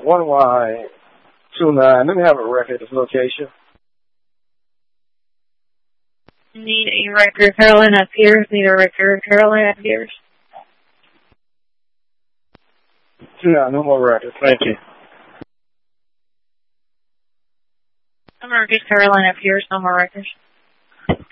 1Y29. Let me have a record of location. Need a record, Carolina Pierce. Need a record, Carolina Pierce. No, no more records. Thank you. No more records, Carolina Pierce. No more records.